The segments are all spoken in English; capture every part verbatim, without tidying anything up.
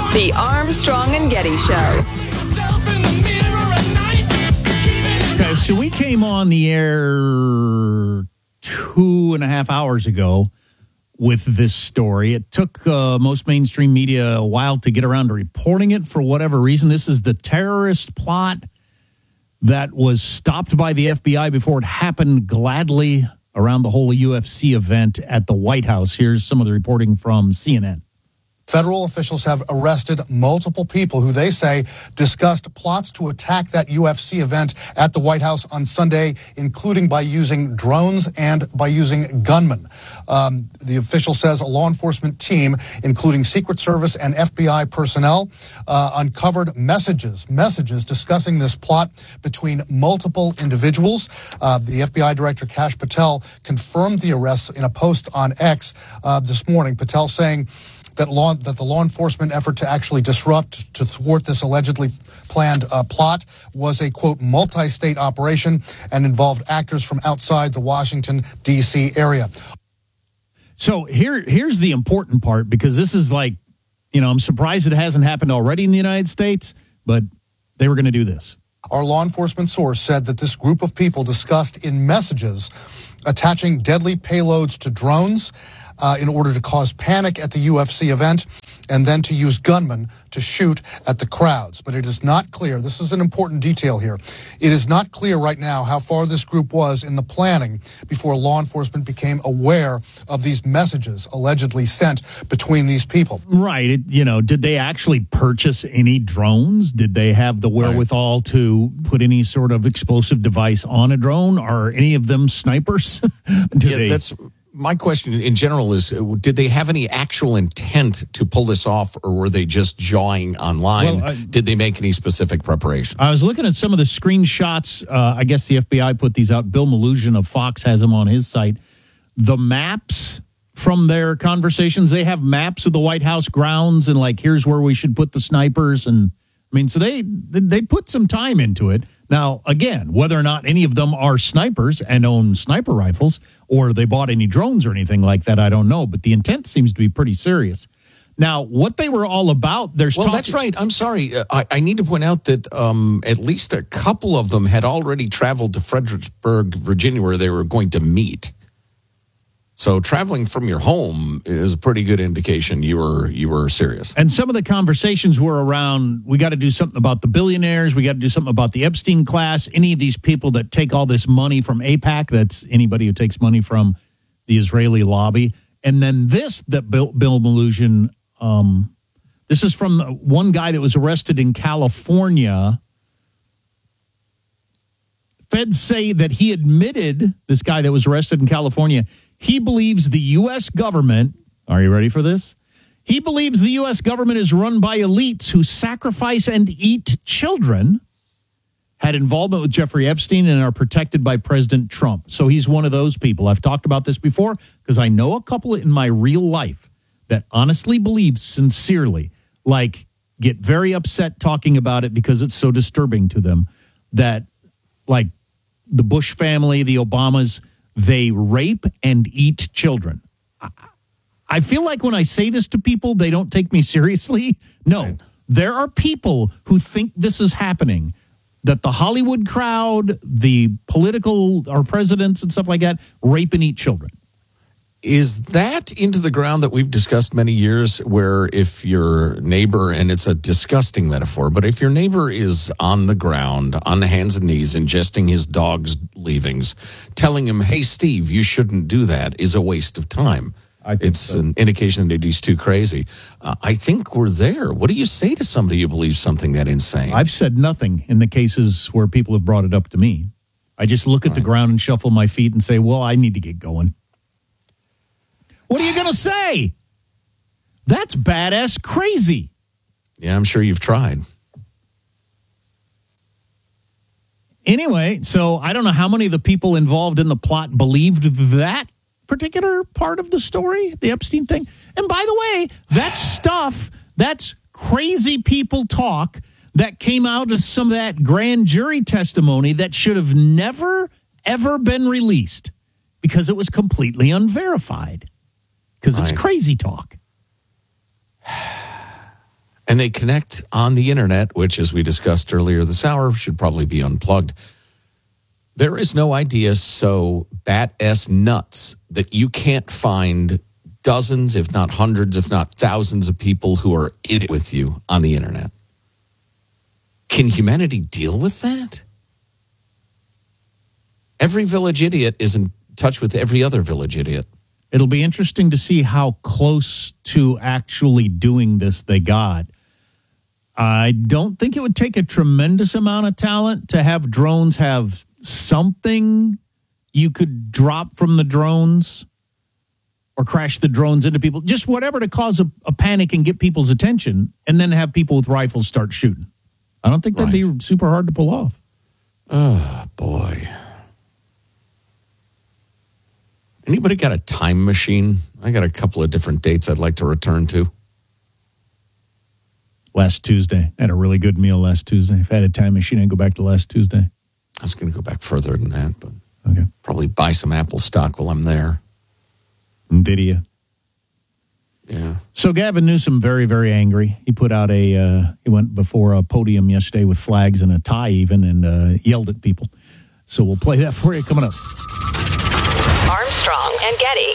The Armstrong and Getty Show. Okay, so we came on the air two and a half hours ago with this story. It took uh, most mainstream media a while to get around to reporting it for whatever reason. This is the terrorist plot that was stopped by the F B I before it happened gladly around the whole U F C event at the White House. Here's some of the reporting from C N N. Federal officials have arrested multiple people who they say discussed plots to attack that U F C event at the White House on Sunday, including by using drones and by using gunmen. Um, the official says a law enforcement team, including Secret Service and F B I personnel, uh, uncovered messages, messages discussing this plot between multiple individuals. Uh, the F B I Director Kash Patel confirmed the arrests in a post on X uh, this morning. Patel saying that law that the law enforcement effort to actually disrupt, to thwart this allegedly planned uh, plot was a, quote, multi-state operation and involved actors from outside the Washington, D C area. So here, here's the important part, because this is like, you know, I'm surprised it hasn't happened already in the United States, but they were going to do this. Our law enforcement source said that this group of people discussed in messages attaching deadly payloads to drones Uh, in order to cause panic at the U F C event, and then to use gunmen to shoot at the crowds. But it is not clear, this is an important detail here, it is not clear right now how far this group was in the planning before law enforcement became aware of these messages allegedly sent between these people. Right. It, you know, did they actually purchase any drones? Did they have the wherewithal right. to put any sort of explosive device on a drone? Are any of them snipers? yeah, they- that's... My question in general is, did they have any actual intent to pull this off, or were they just jawing online? Well, I, did they make any specific preparations? I was looking at some of the screenshots. Uh, I guess the F B I put these out. Bill Malugin of Fox has them on his site. The maps from their conversations, they have maps of the White House grounds and like, here's where we should put the snipers. And I mean, so they they put some time into it. Now, again, whether or not any of them are snipers and own sniper rifles, or they bought any drones or anything like that, I don't know. But the intent seems to be pretty serious. Now, what they were all about, there's well, talk- that's right. I'm sorry. Uh, I, I need to point out that um, at least a couple of them had already traveled to Fredericksburg, Virginia, where they were going to meet. So traveling from your home is a pretty good indication you were you were serious. And some of the conversations were around, we got to do something about the billionaires. We got to do something about the Epstein class. Any of these people that take all this money from AIPAC, that's anybody who takes money from the Israeli lobby. And then this that Bill, Bill Malugin, um, this is from one guy that was arrested in California. Feds say that he admitted, this guy that was arrested in California, he believes the U S government, are you ready for this? He believes the U S government is run by elites who sacrifice and eat children, had involvement with Jeffrey Epstein, and are protected by President Trump. So he's one of those people. I've talked about this before because I know a couple in my real life that honestly believe sincerely, like get very upset talking about it because it's so disturbing to them, that like the Bush family, the Obamas, they rape and eat children. I feel like when I say this to people, they don't take me seriously. No, right. There are people who think this is happening, that the Hollywood crowd, the political, our presidents and stuff like that, rape and eat children. Is that into the ground that we've discussed many years, where if your neighbor, and it's a disgusting metaphor, but if your neighbor is on the ground, on the hands and knees, ingesting his dog's leavings, telling him, hey, Steve, you shouldn't do that, is a waste of time. It's so. An indication that he's too crazy. Uh, I think we're there. What do you say to somebody who believes something that insane? I've said nothing in the cases where people have brought it up to me. I just look at All the right. ground and shuffle my feet and say, well, I need to get going. What are you going to say? That's badass crazy. Yeah, I'm sure you've tried. Anyway, so I don't know how many of the people involved in the plot believed that particular part of the story, the Epstein thing. And by the way, that's stuff, that's crazy people talk that came out of some of that grand jury testimony that should have never, ever been released because it was completely unverified. Because it's right. crazy talk. And they connect on the internet, which, as we discussed earlier this hour, should probably be unplugged. There is no idea so bat-ass nuts that you can't find dozens, if not hundreds, if not thousands of people who are in it with you on the internet. Can humanity deal with that? Every village idiot is in touch with every other village idiot. It'll be interesting to see how close to actually doing this they got. I don't think it would take a tremendous amount of talent to have drones have something you could drop from the drones or crash the drones into people. Just whatever to cause a, a panic and get people's attention, and then have people with rifles start shooting. I don't think that'd right. be super hard to pull off. Oh, boy. Anybody got a time machine? I got a couple of different dates I'd like to return to. Last Tuesday. I had a really good meal last Tuesday. If I had a time machine, I'd go back to last Tuesday. I was going to go back further than that, but okay. Probably buy some Apple stock while I'm there. NVIDIA. Yeah. So Gavin Newsom, very, very angry. He put out a, uh, he went before a podium yesterday with flags and a tie even and uh, yelled at people. So we'll play that for you coming up. Armstrong and Getty.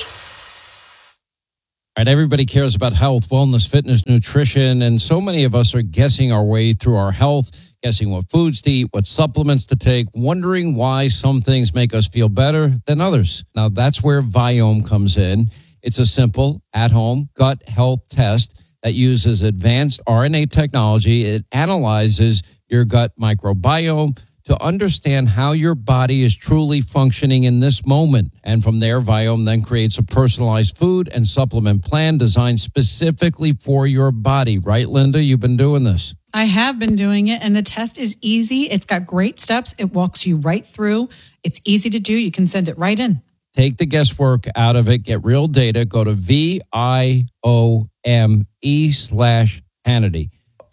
All right, everybody cares about health, wellness, fitness, nutrition, and so many of us are guessing our way through our health, guessing what foods to eat, what supplements to take, wondering why some things make us feel better than others. Now, that's where Viome comes in. It's a simple, at-home gut health test that uses advanced R N A technology. It analyzes your gut microbiome to understand how your body is truly functioning in this moment. And from there, Viome then creates a personalized food and supplement plan designed specifically for your body. Right, Linda? You've been doing this. I have been doing it, and the test is easy. It's got great steps. It walks you right through. It's easy to do. You can send it right in. Take the guesswork out of it. Get real data. Go to V I O M E slash Hannity.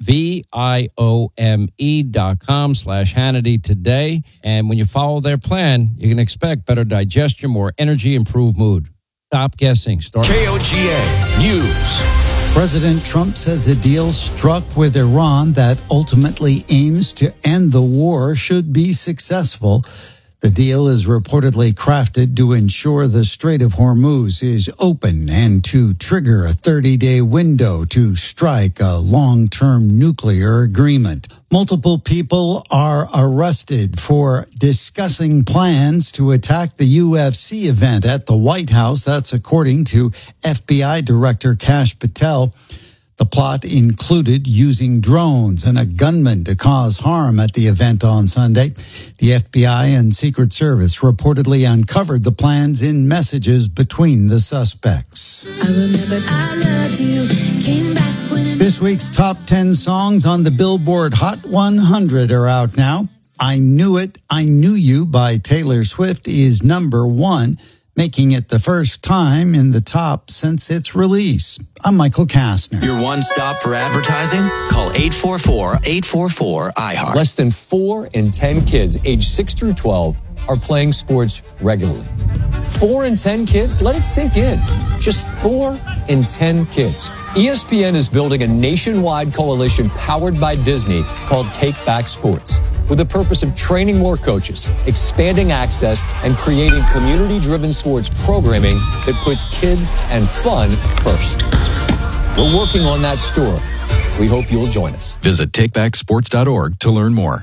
V I O M E dot com slash Hannity today. And when you follow their plan, you can expect better digestion, more energy, improved mood. Stop guessing. Start. K O G A News. President Trump says a deal struck with Iran that ultimately aims to end the war should be successful. The deal is reportedly crafted to ensure the Strait of Hormuz is open and to trigger a thirty-day window to strike a long-term nuclear agreement. Multiple people are arrested for discussing plans to attack the U F C event at the White House. That's according to F B I Director Kash Patel. The plot included using drones and a gunman to cause harm at the event on Sunday. The F B I and Secret Service reportedly uncovered the plans in messages between the suspects. I remember I loved you, came back when it... This week's top ten songs on the Billboard Hot one hundred are out now. I Knew It, I Knew You by Taylor Swift is number one, making it the first time in the top since its release. I'm Michael Kastner. Your one stop for advertising? Call eight four four, eight four four, I heart. Less than four in ten kids aged six through twelve are playing sports regularly. Four in ten kids? Let it sink in. Just four in ten kids. E S P N is building a nationwide coalition powered by Disney called Take Back Sports, with the purpose of training more coaches, expanding access, and creating community-driven sports programming that puts kids and fun first. We're working on that story. We hope you'll join us. Visit take back sports dot org to learn more.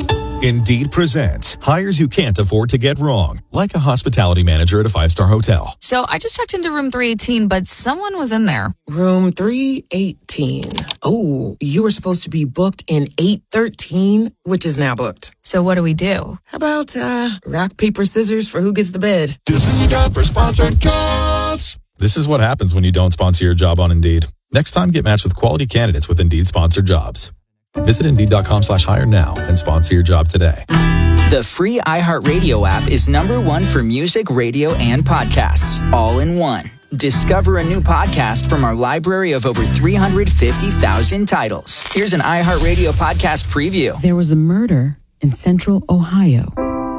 Indeed presents hires you can't afford to get wrong, like a hospitality manager at a five-star hotel. So I just checked into room three eighteen, but someone was in there. Room three eighteen. Oh, you were supposed to be booked in eight thirteen, which is now booked. So what do we do? How about uh, rock, paper, scissors for who gets the bid? This is time for sponsored jobs. This is what happens when you don't sponsor your job on Indeed. Next time, get matched with quality candidates with Indeed sponsored jobs. Visit Indeed.com slash hire now and sponsor your job today. The free iHeartRadio app is number one for music, radio, and podcasts, all in one. Discover a new podcast from our library of over three hundred fifty thousand titles. Here's an iHeartRadio podcast preview. There was a murder in central Ohio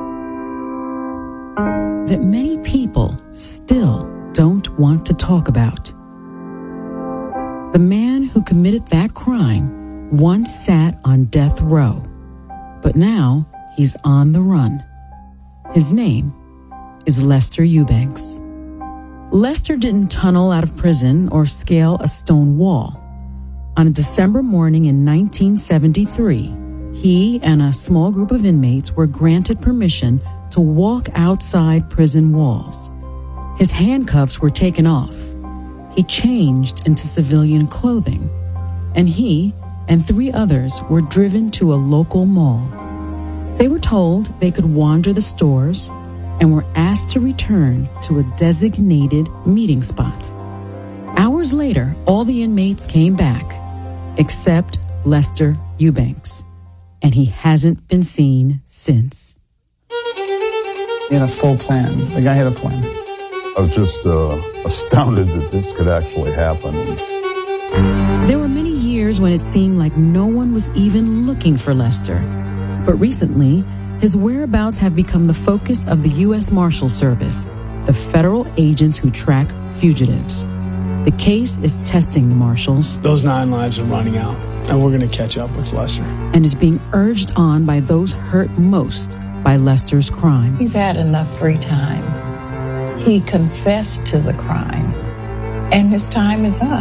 that many people still don't want to talk about. The man who committed that crime once sat on death row, but now he's on the run. His name is Lester Eubanks. Lester didn't tunnel out of prison or scale a stone wall. On a December morning in nineteen seventy-three, he and a small group of inmates were granted permission to walk outside prison walls. His handcuffs were taken off. He changed into civilian clothing, and he and three others were driven to a local mall. They were told they could wander the stores and were asked to return to a designated meeting spot. Hours later, all the inmates came back, except Lester Eubanks, and he hasn't been seen since. He had a full plan. The guy had a plan. I was just uh, astounded that this could actually happen. There were many years when it seemed like no one was even looking for Lester. But recently, his whereabouts have become the focus of the U S Marshal Service, the federal agents who track fugitives. The case is testing the marshals. Those nine lives are running out, and we're going to catch up with Lester. And is being urged on by those hurt most by Lester's crime. He's had enough free time. He confessed to the crime, and his time is up.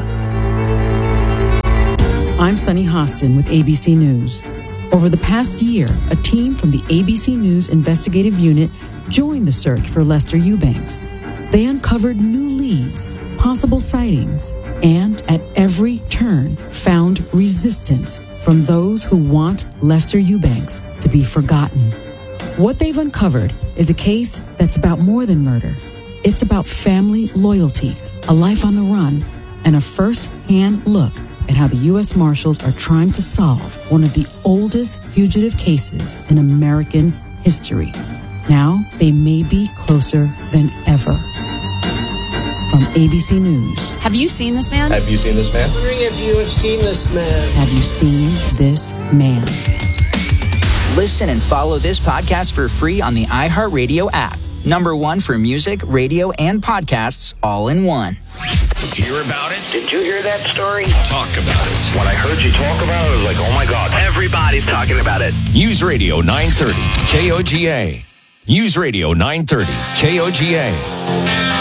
I'm Sunny Hostin with A B C News. Over the past year, a team from the A B C News investigative unit joined the search for Lester Eubanks. They uncovered new leads, possible sightings, and at every turn found resistance from those who want Lester Eubanks to be forgotten. What they've uncovered is a case that's about more than murder. It's about family loyalty, a life on the run, and a first-hand look at how the U S Marshals are trying to solve one of the oldest fugitive cases in American history. Now, they may be closer than ever. From A B C News. Have you seen this man? Have you seen this man? Wondering if you have seen this man. Have you seen this man? Listen and follow this podcast for free on the iHeartRadio app. Number one for music, radio, and podcasts all in one. Hear about it? Did you hear that story? Talk about it. When I heard you talk about it, I was like, oh my God, everybody's talking about it. News Radio nine thirty, K O G A. News Radio nine thirty, K O G A.